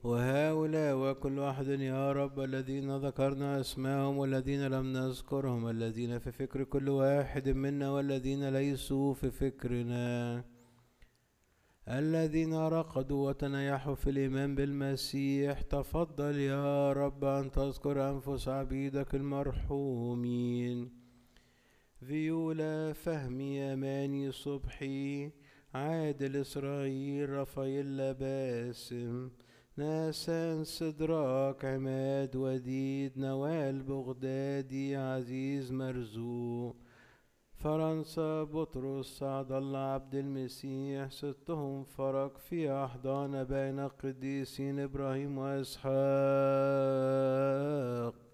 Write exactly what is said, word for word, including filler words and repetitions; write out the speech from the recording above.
وهؤلاء وكل واحد يا رب الذين ذكرنا اسمائهم والذين لم نذكرهم، الذين في فكر كل واحد منا والذين ليسوا في فكرنا، الذين رقدوا وتنيحوا في الإيمان بالمسيح، تفضل يا رب أن تذكر أنفس عبيدك المرحومين: فيولا، فهمي، أماني، صبحي، عادل، إسرائيل، رافائيل، باسم، ناسان، سدراك، عماد، وديد، نوال، بغدادي، عزيز، مرزوق، فرنسا، بطرس، سعد الله، عبد المسيح، ستهم فرق في أحضان بين القديسين إبراهيم وإسحاق،